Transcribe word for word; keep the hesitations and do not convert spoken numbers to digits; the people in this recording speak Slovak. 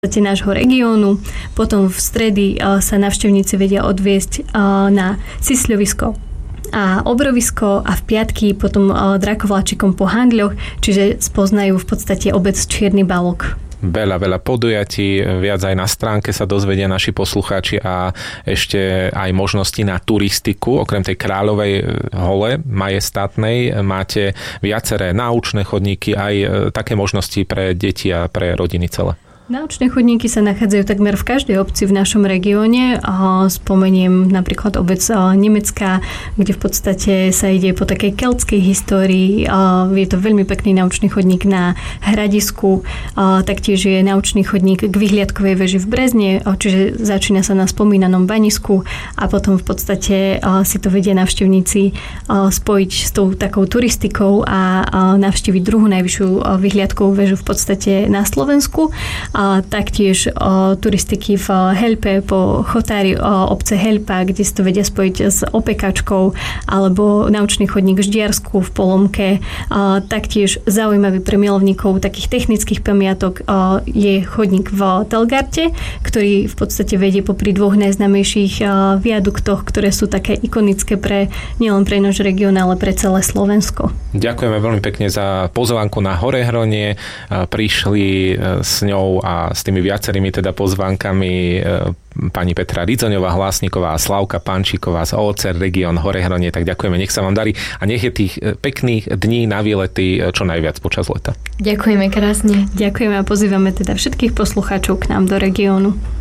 nášho regiónu. Potom v stredy sa návštevníci vedia odviesť na Sisľovisko a Obrovisko a v piatky potom drakovláčikom po handľoch, čiže spoznajú v podstate obec Čierny Balog. Veľa, veľa podujatí, viac aj na stránke sa dozvedia naši poslucháči a ešte aj možnosti na turistiku. Okrem tej Kráľovej hole majestátnej máte viaceré naučné chodníky, aj také možnosti pre deti a pre rodiny celé. Naučné chodníky sa nachádzajú takmer v každej obci v našom regióne. Spomeniem napríklad obec Nemecka, kde v podstate sa ide po takej keltskej histórii. Je to veľmi pekný naučný chodník na Hradisku. Taktiež je naučný chodník k vyhliadkovej veži v Brezne, čiže začína sa na spomínanom Banisku a potom v podstate si to vedia návštevníci spojiť s tou takou turistikou a navštíviť druhú najvyššiu vyhliadkovú väžu v podstate na Slovensku. A taktiež o, turistiky v Helpe po chotári o, obce Helpa, kde si to vedia spojiť s opekačkou, alebo naučný chodník v Ždiarsku v Polomke. A taktiež zaujímavý pre milovníkov takých technických pamiatok o, je chodník v Telgarte, ktorý v podstate vedie popri dvoch najznámejších o, viaduktoch, ktoré sú také ikonické pre nielen pre náš región, ale pre celé Slovensko. Ďakujeme veľmi pekne za pozvánku na Horehronie. Prišli s ňou a s tými viacerými teda pozvánkami pani Petra Ridzoňová, Hlásniková a Slavka Pančíková z ó cé er Región Horehronie. Tak ďakujeme, nech sa vám darí a nech je tých pekných dní na výlety čo najviac počas leta. Ďakujeme krásne. Ďakujeme a pozývame teda všetkých poslucháčov k nám do regiónu.